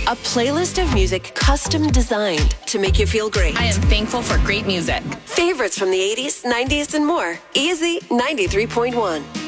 a playlist of music custom designed to make you feel great. I am thankful for great music. Favorites from the 80s, 90s, and more. Easy 93.1.